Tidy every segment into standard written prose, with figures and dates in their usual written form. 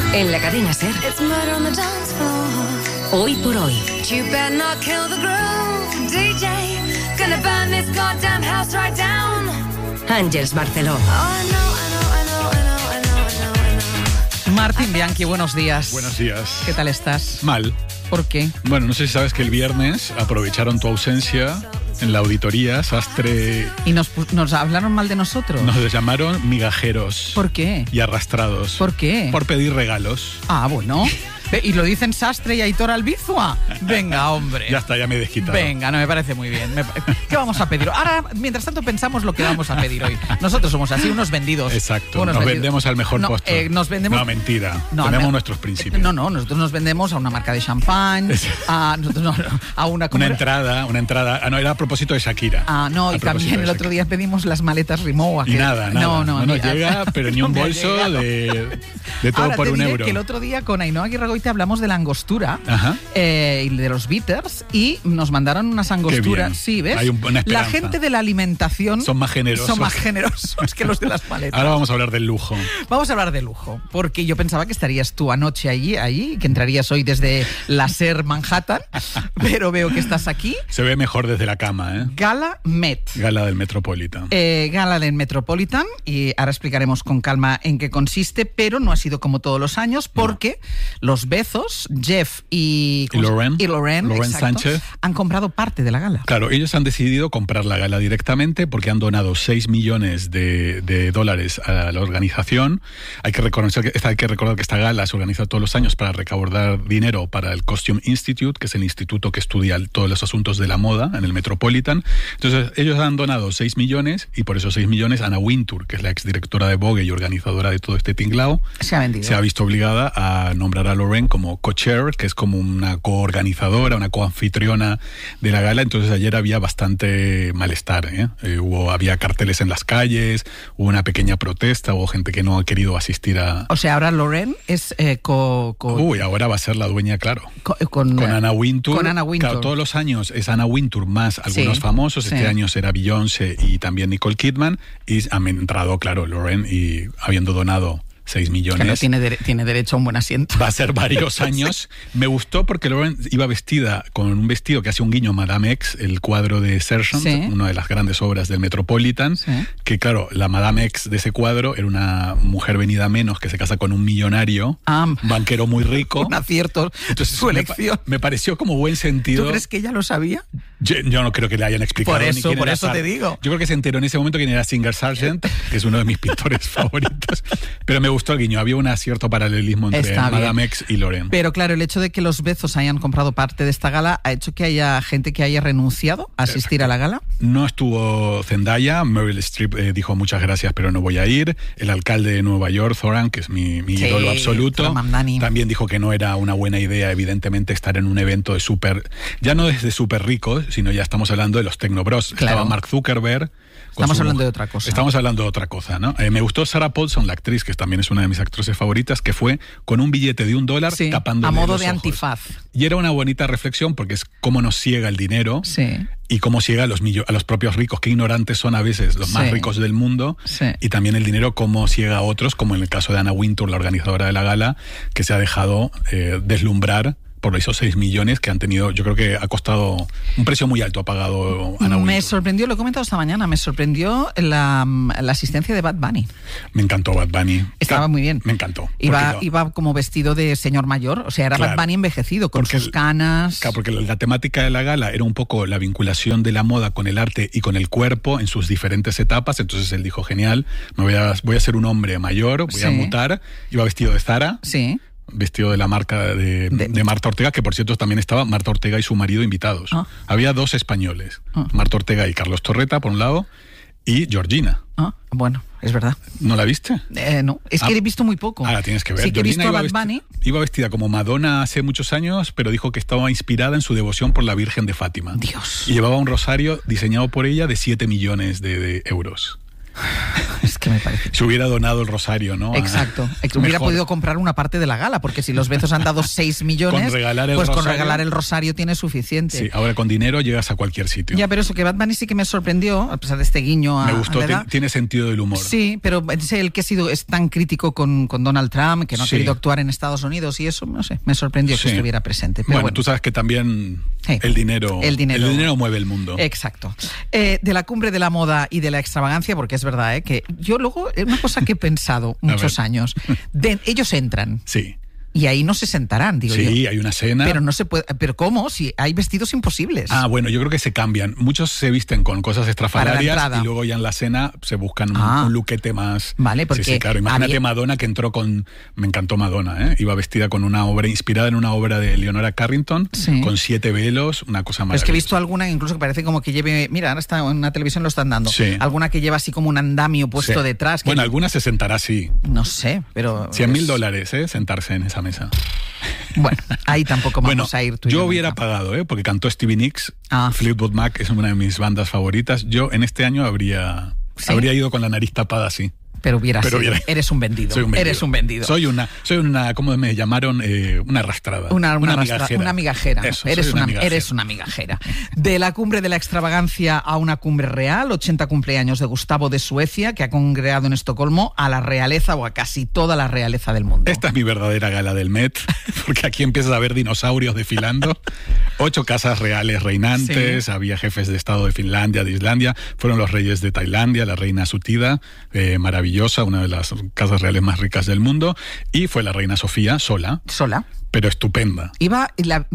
En la cadena SER. Hoy por hoy. Ángeles Barceló. Martín Bianchi, buenos días. Buenos días. ¿Qué tal estás? Mal. ¿Por qué? Bueno, no sé si sabes que el viernes aprovecharon tu ausencia en la auditoría, Sastre... ¿Y nos hablaron mal de nosotros? Nos llamaron migajeros. ¿Por qué? Y arrastrados. ¿Por qué? Por pedir regalos. Ah, bueno. ¿Y lo dicen Sastre y Aitor Albizua? Venga, hombre. Ya está, ya me he desquitado. Venga, no, me parece muy bien. ¿Qué vamos a pedir? Ahora, mientras tanto, pensamos lo que vamos a pedir hoy. Nosotros somos así, unos vendidos. Exacto, nos vendemos al mejor postor. Nos vendemos... No, mentira. Tenemos nuestros principios. No, nosotros nos vendemos a una marca de champán, a una... Una entrada. Ah, no, era a propósito de Shakira. Ah, no, y también el otro día pedimos las maletas Rimowa. Y nada. No nos llega, pero ni un bolso de todo ahora por te diré €1. Que el otro día con Ainhoa Aguirre te hablamos de la angostura y de los bitters y nos mandaron unas angosturas. Sí, ¿ves? Hay una la gente de la alimentación son más generosos que los de las maletas. Ahora vamos a hablar del lujo. Vamos a hablar de lujo, porque yo pensaba que estarías tú anoche allí, que entrarías hoy desde la SER Manhattan, pero veo que estás aquí. Se ve mejor desde la cama, ¿eh? Gala Met. Gala del Metropolitan. Gala del Metropolitan, y ahora explicaremos con calma en qué consiste, pero no ha sido como todos los años, porque los Bezos, Jeff y Lorraine Sánchez han comprado parte de la gala. Claro, ellos han decidido comprar la gala directamente porque han donado $6 millones de dólares a la organización. Hay que recordar que esta gala se organiza todos los años para recaudar dinero para el Costume Institute, que es el instituto que estudia todos los asuntos de la moda en el Metropolitan. Entonces, ellos han donado 6 millones y por esos 6 millones Anna Wintour, que es la exdirectora de Vogue y organizadora de todo este tinglao, se ha visto obligada a nombrar a Lorraine como co-chair, que es como una coorganizadora, una coanfitriona de la gala. Entonces ayer había bastante malestar, había carteles en las calles, hubo una pequeña protesta, hubo gente que no ha querido asistir a... O sea, ahora Lorraine es ahora va a ser la dueña, claro. Con Anna Wintour. Con Anna Wintour. Claro, todos los años es Anna Wintour más algunos famosos. Este año será Beyoncé y también Nicole Kidman. Y han entrado, claro, Lorraine, y habiendo donado 6 millones. Claro, tiene derecho a un buen asiento. Va a ser varios años. Me gustó porque Lorraine iba vestida con un vestido que hace un guiño a Madame X, el cuadro de Sergent, una de las grandes obras del Metropolitan, que claro, la Madame X de ese cuadro era una mujer venida a menos que se casa con un millonario, un banquero muy rico. Un acierto. Entonces, su elección. Me pareció como buen sentido. ¿Tú crees que ella lo sabía? Yo no creo que le hayan explicado. Por eso te digo. Yo creo que se enteró en ese momento quién era Singer Sargent, que es uno de mis pintores favoritos. Pero me gustó el guiño. Había un cierto paralelismo entre Madame X y Lorraine. Pero claro, el hecho de que los Bezos hayan comprado parte de esta gala ha hecho que haya gente que haya renunciado a asistir a la gala. No estuvo Zendaya. Meryl Streep dijo muchas gracias, pero no voy a ir. El alcalde de Nueva York, Zoran, que es mi ídolo absoluto, también dijo que no era una buena idea, evidentemente, estar en un evento de ya no desde súper ricos, sino ya estamos hablando de los Tecnobros. Claro. Estaba Mark Zuckerberg. Estamos hablando de otra cosa. Estamos hablando de otra cosa, ¿no? Me gustó Sarah Paulson, la actriz, que también es una de mis actrices favoritas, que fue con un billete de $1 tapándole a modo los de ojos. Antifaz. Y era una bonita reflexión porque es cómo nos ciega el dinero y cómo ciega a los propios ricos. Qué ignorantes son a veces los más ricos del mundo. Y también el dinero cómo ciega a otros, como en el caso de Anna Wintour, la organizadora de la gala, que se ha dejado deslumbrar por esos 6 millones que han tenido. Yo creo que ha costado un precio muy alto, ha pagado Anna Wintour. Me sorprendió, lo he comentado esta mañana, me sorprendió la asistencia de Bad Bunny. Me encantó Bad Bunny. Estaba muy bien. Me encantó. Iba como vestido de señor mayor, o sea, era Bad Bunny envejecido, con sus canas. Claro, porque la temática de la gala era un poco la vinculación de la moda con el arte y con el cuerpo en sus diferentes etapas. Entonces él dijo, genial, voy a ser un hombre mayor, voy a mutar. Iba vestido de Zara. Sí. Vestido de la marca de Marta Ortega, que por cierto también estaba Marta Ortega y su marido invitados. Había 2 españoles, Marta Ortega y Carlos Torreta por un lado, y Georgina. Bueno, es verdad. ¿No la viste? No, es que he visto muy poco. La tienes que ver. Sí, que he visto a Bad Bunny. Iba vestida como Madonna hace muchos años, pero dijo que estaba inspirada en su devoción por la Virgen de Fátima. Dios. Y llevaba un rosario diseñado por ella de 7 millones de euros. Es que me parece... Se hubiera donado el rosario, ¿no? Exacto. Hubiera podido comprar una parte de la gala, porque si los Bezos han dado 6 millones, con regalar el rosario tiene suficiente. Sí, ahora con dinero llegas a cualquier sitio. Ya, pero eso, que Bad Bunny sí que me sorprendió, a pesar de este guiño a... Me gustó, a la edad. Tiene sentido del humor. Sí, pero es el que es tan crítico con Donald Trump, que no ha querido actuar en Estados Unidos y eso, no sé, me sorprendió que estuviera presente. Pero bueno, tú sabes que también el dinero mueve el mundo. Exacto. De la cumbre de la moda y de la extravagancia, porque es verdad, que yo luego, una cosa que he pensado muchos años, ellos entran. Sí. Y ahí no se sentarán, digo yo. Sí, hay una cena. Pero no se puede. ¿Pero cómo? Si hay vestidos imposibles. Bueno, yo creo que se cambian. Muchos se visten con cosas estrafalarias y luego ya en la cena se buscan un luquete más. Vale, porque... Sí, claro. Imagínate Madonna, que entró con... Me encantó Madonna, ¿eh? Iba vestida con una obra, inspirada en una obra de Leonora Carrington, con 7 velos, una cosa maravillosa. Es que he visto alguna incluso que parece como que lleve... Mira, ahora está en una televisión lo están dando. Sí. Alguna que lleva así como un andamio puesto detrás. Bueno, alguna se sentará así. No sé, pero... $100,000, ¿eh? Sentarse en esa mesa. Bueno, ahí tampoco vamos a ir tú y yo hubiera pagado, porque cantó Stevie Nicks. Fleetwood Mac es una de mis bandas favoritas. Yo en este año habría ido con la nariz tapada así. Pero eres un vendido. Soy un vendido. Eres un vendido. Soy una ¿cómo me llamaron? Una arrastrada. Una migajera. Eso, eres una migajera. De la cumbre de la extravagancia a una cumbre real, 80 cumpleaños de Gustavo de Suecia, que ha congregado en Estocolmo a la realeza o a casi toda la realeza del mundo. Esta es mi verdadera gala del Met, porque aquí empiezas a ver dinosaurios desfilando. 8 casas reales reinantes, había jefes de Estado de Finlandia, de Islandia, fueron los reyes de Tailandia, la reina Sutida, maravillosa, una de las casas reales más ricas del mundo, y fue la reina Sofía sola, pero estupenda. Iba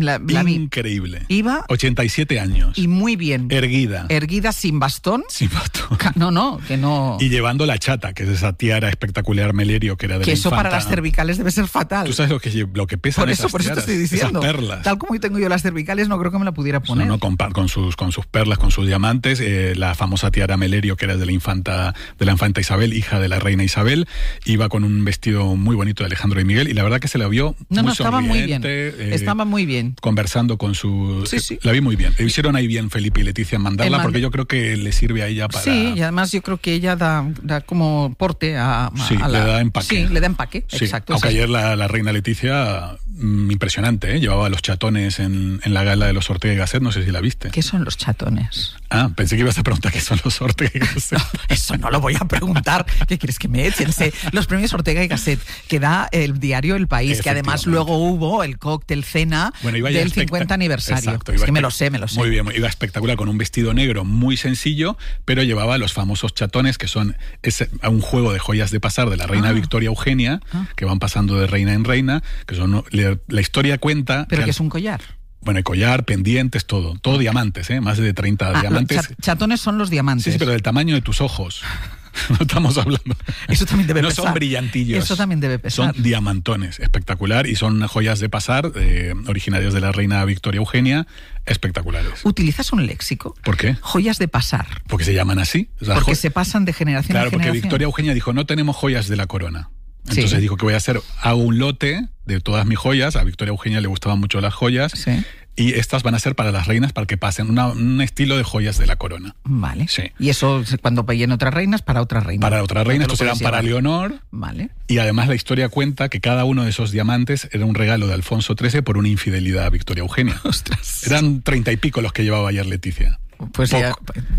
increíble. Iba 87 años. Y muy bien. Erguida sin bastón. Sin bastón. Que no. Y llevando la chata, que es esa tiara espectacular Melerio que era de la infanta. Que eso para las cervicales debe ser fatal. Tú sabes lo que pesan esas tiaras. Por eso te estoy diciendo. Esas perlas. Tal como tengo yo las cervicales, no creo que me la pudiera poner. No, con sus perlas, con sus diamantes, la famosa tiara Melerio, que era de la infanta Isabel, hija de la reina Isabel, iba con un vestido muy bonito de Alejandro y Miguel, y la verdad que se la vio estaba muy bien. Estaba muy bien. Conversando con su... Sí. La vi muy bien. Le hicieron ahí bien Felipe y Leticia en mandarla, porque yo creo que le sirve a ella para... Sí, y además yo creo que ella da como porte a la... le da empaque. Sí, le da empaque, sí. Exacto. Aunque ayer la reina Leticia, impresionante, llevaba los chatones en la gala de los Ortega y Gasset, no sé si la viste. ¿Qué son los chatones? Pensé que ibas a preguntar qué son los Ortega y Gasset. No, eso no lo voy a preguntar. ¿Qué quieres que me echen? Los premios Ortega y Gasset, que da el diario El País, que además luego hubo el cóctel cena del 50 aniversario. Exacto, es que me lo sé. Muy bien, iba espectacular, con un vestido negro muy sencillo, pero llevaba los famosos chatones, que son un juego de joyas de pasar de la reina Victoria Eugenia, que van pasando de reina en reina, que son la historia cuenta... ¿Pero que es un collar? Bueno, el collar, pendientes, todo diamantes, más de 30 diamantes. Chatones son los diamantes. Sí, pero del tamaño de tus ojos. No estamos hablando. Eso también debe pesar. No son brillantillos. Eso también debe pesar. Son diamantones, espectacular, y son joyas de pasar, originarias de la reina Victoria Eugenia, espectaculares. ¿Utilizas un léxico? ¿Por qué? Joyas de pasar. Porque se llaman así. Porque se pasan de generación en generación. Claro, porque Victoria Eugenia dijo, no tenemos joyas de la corona. Entonces dijo, ¿qué voy a hacer? Hago un lote de todas mis joyas. A Victoria Eugenia le gustaban mucho las joyas. Sí. Y estas van a ser para las reinas, para que pasen un estilo de joyas de la corona. Vale. Sí. Y eso, cuando paguen otras reinas, para otra reina. Para otra reina, estos eran para Leonor. Vale. Y además la historia cuenta que cada uno de esos diamantes era un regalo de Alfonso XIII por una infidelidad a Victoria Eugenia. ¡Ostras! Eran 30 y pico los que llevaba ayer Leticia. Pues ya,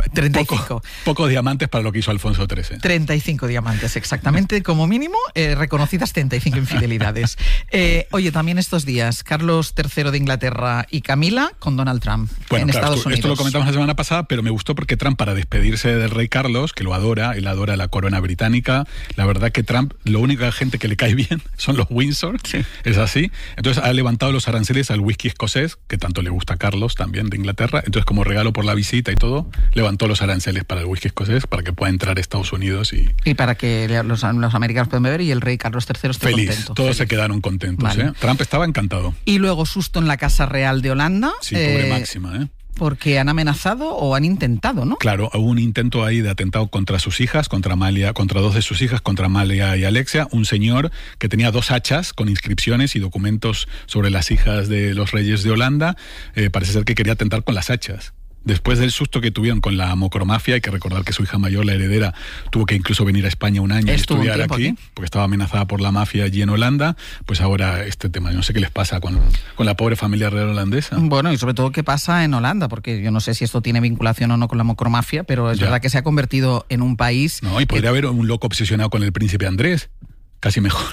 35. Pocos diamantes para lo que hizo Alfonso XIII. 35 diamantes, exactamente, como mínimo, reconocidas 35 infidelidades. Oye, también estos días, Carlos III de Inglaterra y Camila con Donald Trump en Estados Unidos. Esto lo comentamos la semana pasada, pero me gustó porque Trump, para despedirse del rey Carlos, que lo adora, él adora la corona británica, la verdad que Trump, la única gente que le cae bien son los Windsor, es así. Entonces ha levantado los aranceles al whisky escocés, que tanto le gusta a Carlos también de Inglaterra. Entonces, como regalo por la visita y todo, levantó los aranceles para el whisky escocés para que pueda entrar a Estados Unidos y para que los americanos puedan beber y el rey Carlos III esté contento. Todos se quedaron contentos. Vale. Trump estaba encantado. Y luego susto en la Casa Real de Holanda. Sí, pobre Máxima, Porque han amenazado o han intentado, ¿no? Claro, hubo un intento ahí de atentado contra sus hijas, contra Amalia, contra 2 de sus hijas, contra Amalia y Alexia, un señor que tenía 2 hachas con inscripciones y documentos sobre las hijas de los reyes de Holanda, parece ser que quería atentar con las hachas. Después del susto que tuvieron con la mocromafia, hay que recordar que su hija mayor, la heredera, tuvo que incluso venir a España un año y estudiar aquí, porque estaba amenazada por la mafia allí en Holanda. Pues ahora este tema, no sé qué les pasa con la pobre familia real holandesa. Bueno, y sobre todo qué pasa en Holanda, porque yo no sé si esto tiene vinculación o no con la mocromafia, pero es verdad que se ha convertido en un país... No, y podría haber un loco obsesionado con el príncipe Andrés. Casi mejor.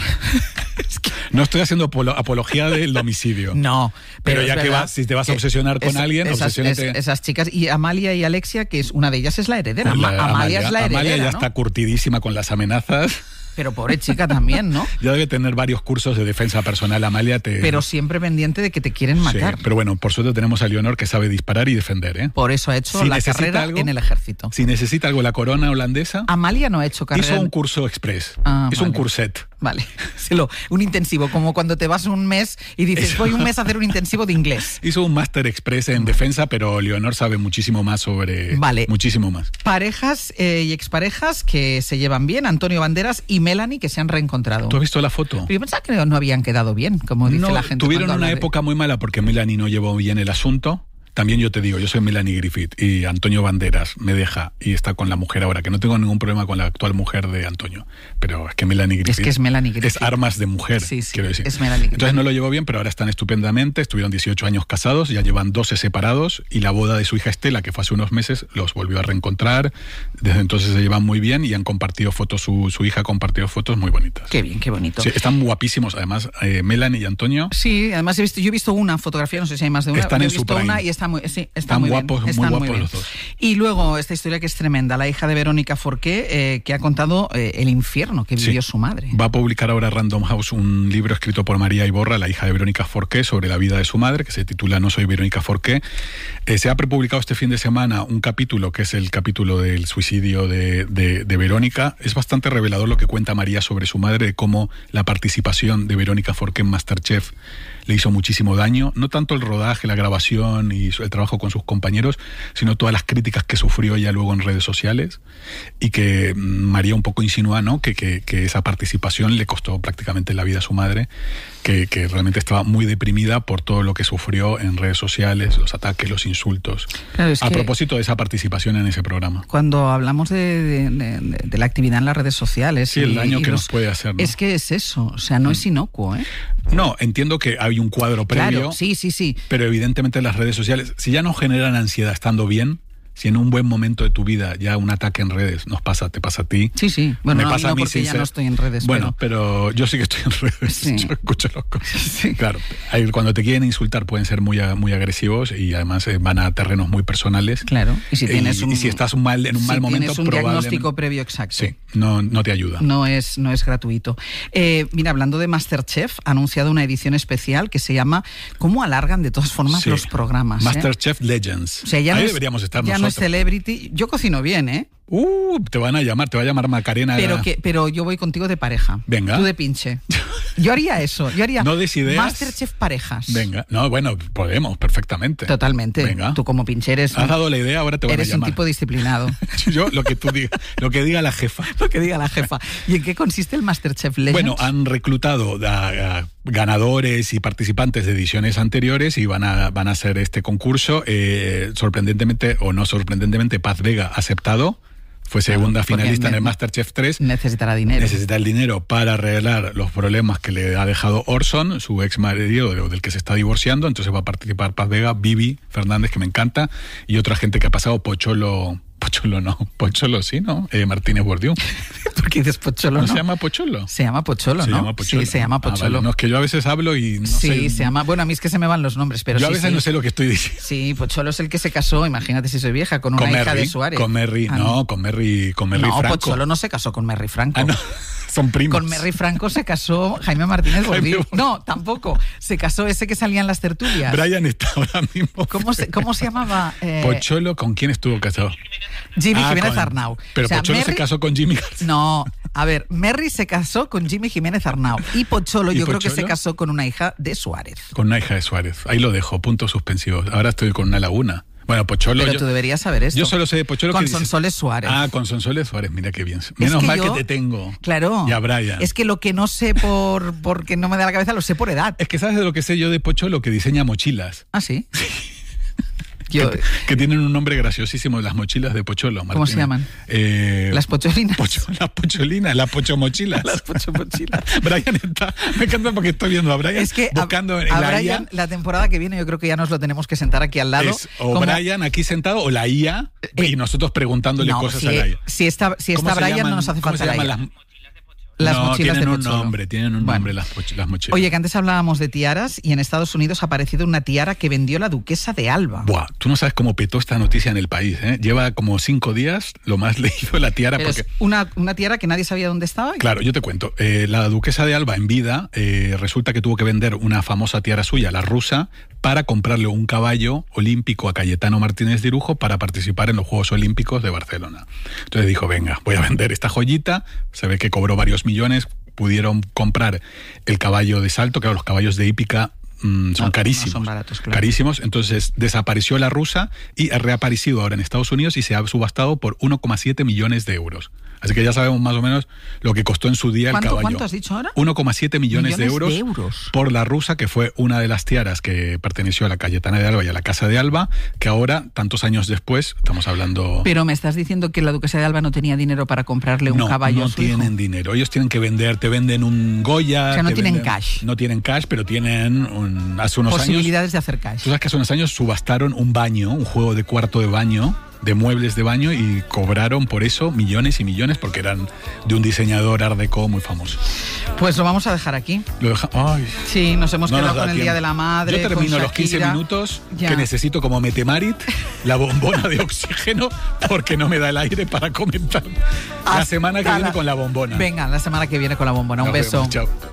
No estoy haciendo apología del homicidio. No, pero ya que si te vas a obsesionar con alguien, obsesiónate. Esas chicas, y Amalia y Alexia, que es una de ellas es la heredera. Amalia es la heredera. Amalia ya ¿no? está curtidísima con las amenazas. Pero pobre chica también, ¿no? Ya debe tener varios cursos de defensa personal, Amalia. Pero siempre pendiente de que te quieren matar. Sí, pero bueno, por suerte tenemos a Leonor que sabe disparar y defender, ¿eh? Por eso ha hecho la carrera en el ejército. Si necesita algo la corona holandesa... Amalia no ha hecho carrera. Hizo un curso express. Hizo un curset. Vale, un intensivo, como cuando te vas un mes y dices, voy un mes a hacer un intensivo de inglés. Hizo un máster express en defensa, pero Leonor sabe muchísimo más sobre... Vale. Muchísimo más. Parejas y exparejas que se llevan bien, Antonio Banderas y Melanie, que se han reencontrado. ¿Tú has visto la foto? Yo pensaba que no habían quedado bien, como dice la gente. Tuvieron una época muy mala porque Melanie no llevó bien el asunto. También yo te digo, yo soy Melanie Griffith y Antonio Banderas me deja y está con la mujer ahora, que no tengo ningún problema con la actual mujer de Antonio, pero es que Melanie Griffith es Melanie Griffith. Es armas de mujer, sí, quiero decir. Es Melanie Griffith. Entonces no lo llevó bien, pero ahora están estupendamente, estuvieron 18 años casados, ya llevan 12 separados y la boda de su hija Estela, que fue hace unos meses, los volvió a reencontrar. Desde entonces se llevan muy bien y han compartido fotos, su hija ha compartido fotos muy bonitas. Qué bien, qué bonito. Sí, están guapísimos, además, Melanie y Antonio. Sí, además yo he visto una fotografía, no sé si hay más de una. Están en su prime. Una y está muy muy guapos, bien. Muy guapos los dos. Y luego esta historia que es tremenda, la hija de Verónica Forqué, que ha contado el infierno que vivió su madre. Va a publicar ahora Random House un libro escrito por María Iborra, la hija de Verónica Forqué, sobre la vida de su madre, que se titula No soy Verónica Forqué. Se ha prepublicado este fin de semana un capítulo, que es el capítulo del suicidio de Verónica. Es bastante revelador lo que cuenta María sobre su madre, de cómo la participación de Verónica Forqué en MasterChef le hizo muchísimo daño, no tanto el rodaje, la grabación y el trabajo con sus compañeros, sino todas las críticas que sufrió ella luego en redes sociales, y que María un poco insinúa, ¿no?, que esa participación le costó prácticamente la vida a su madre, que realmente estaba muy deprimida por todo lo que sufrió en redes sociales, los ataques, los insultos. Claro, a propósito de esa participación en ese programa. Cuando hablamos de la actividad en las redes sociales... Sí, el daño que nos puede hacer, ¿no? Es que es eso, o sea, no es inocuo, ¿eh? No, entiendo que hay un cuadro previo. Claro, sí. Pero evidentemente las redes sociales, si ya no generan ansiedad estando bien, si en un buen momento de tu vida ya un ataque en redes te pasa a ti. Sí. Bueno, me pasa a mí porque ya no estoy en redes. Bueno, pero yo sí que estoy en redes. Sí. Yo escucho las cosas. Sí. Claro, cuando te quieren insultar pueden ser muy agresivos y además van a terrenos muy personales. Claro. Y si estás en un mal momento, tienes un diagnóstico previo exacto. Sí, no te ayuda. No es gratuito. Mira, hablando de MasterChef, ha anunciado una edición especial que se llama ¿Cómo alargan de todas formas los programas? MasterChef Legends. O sea, ya ahí deberíamos estar nosotros. No es Celebrity. Yo cocino bien, ¿eh? Te va a llamar Macarena. Pero yo voy contigo de pareja. Venga. Tú de pinche. Yo haría eso. No des ideas. MasterChef parejas. Venga. No, bueno, podemos, perfectamente. Totalmente. Venga. Tú como pinche eres... Has dado la idea, ahora te van a llamar. Eres un tipo disciplinado. Yo, lo que tú digas. Lo que diga la jefa. Lo que diga la jefa. ¿Y en qué consiste el MasterChef Legends? Bueno, han reclutado a ganadores y participantes de ediciones anteriores y van a hacer este concurso. Sorprendentemente, o no sorprendentemente, Paz Vega ha aceptado. Fue segunda finalista en el MasterChef 3. Necesitará dinero. Necesita el dinero para arreglar los problemas que le ha dejado Orson, su ex marido del que se está divorciando. Entonces va a participar Paz Vega, Vivi Fernández, que me encanta, y otra gente que ha pasado, Pocholo sí, ¿no? Martínez Bordiú. ¿Por qué dices Pocholo? ¿No se llama Pocholo? Se llama Pocholo, ¿no? Sí, se llama Pocholo. Vale. No, es que yo a veces hablo y no sé. Sí, se llama... Bueno, a mí es que se me van los nombres, pero yo a veces no sé lo que estoy diciendo. Sí, Pocholo es el que se casó, imagínate si soy vieja, con una hija de Suárez. Con Merry Franco. No, Pocholo no se casó con Merry Franco. No. Son primos. Con Merry Franco se casó Jaime Martínez Bordiú. No, tampoco. Se casó ese que salía en las tertulias. Brian está ahora mismo. ¿Cómo se llamaba? Pocholo, ¿con quién estuvo casado? Jimmy Jiménez Arnau. Pero Pocholo se casó con Jimmy García. No, a ver, Merry se casó con Jimmy Jiménez Arnau. Y Pocholo creo que se casó con una hija de Suárez. Con una hija de Suárez. Ahí lo dejo, puntos suspensivos. Ahora estoy con una laguna. Bueno, Pocholo... Pero tú deberías saber esto. Yo solo sé de Pocholo con Sonsoles Suárez. Con Sonsoles Suárez, mira qué bien. Menos mal que te tengo. Claro. Y a Brian. Es que lo que no sé porque no me da la cabeza, lo sé por edad. Es que ¿sabes de lo que sé yo de Pocholo? Que diseña mochilas. ¿Ah, sí? Que tienen un nombre graciosísimo, las mochilas de Pocholo, Martina. ¿Cómo se llaman? Las pocholinas. Las pocholinas, las pochomochilas. Las pochomochilas. Brian me encanta porque estoy viendo a Brian es que buscando a Brian, la temporada que viene yo creo que ya nos lo tenemos que sentar aquí al lado. Brian aquí sentado o la IA y nosotros preguntándole cosas a la IA. Si está Brian no nos hace falta la IA. Las mochilas tienen de un nombre, las mochilas. Oye, que antes hablábamos de tiaras y en Estados Unidos ha aparecido una tiara que vendió la duquesa de Alba. Buah, tú no sabes cómo petó esta noticia en el país, ¿eh? Lleva como 5 días lo más leído la tiara. Pero porque... es una tiara que nadie sabía dónde estaba. Claro, yo te cuento. La duquesa de Alba en vida resulta que tuvo que vender una famosa tiara suya, la rusa, para comprarle un caballo olímpico a Cayetano Martínez de Irujo para participar en los Juegos Olímpicos de Barcelona. Entonces dijo, venga, voy a vender esta joyita. Se ve que cobró varios millones, pudieron comprar el caballo de salto, claro, los caballos de hípica son carísimos. No son baratos, claro. Carísimos. Entonces desapareció la rusa y ha reaparecido ahora en Estados Unidos y se ha subastado por 1,7 millones de euros. Así que ya sabemos más o menos lo que costó en su día el caballo. ¿Cuánto has dicho ahora? 1,7 millones de euros por la rusa, que fue una de las tiaras que perteneció a la Cayetana de Alba y a la Casa de Alba, que ahora, tantos años después, estamos hablando... Pero me estás diciendo que la duquesa de Alba no tenía dinero para comprarle un caballo a su hijo. No tienen dinero. Ellos tienen que vender, te venden un Goya... O sea, no tienen cash. No tienen cash, pero tienen hace unos posibilidades de hacer cash. Tú sabes que hace unos años subastaron un baño, un juego de cuarto de baño, de muebles de baño, y cobraron por eso millones y millones porque eran de un diseñador art déco muy famoso. Pues lo vamos a dejar aquí. Ay, sí, nos hemos quedado con el Día de la Madre. Yo termino los 15 minutos que necesito como Metemarit, la bombona de oxígeno, porque no me da el aire para comentar la semana que viene con la bombona. Venga, la semana que viene con la bombona. Un beso. Chao.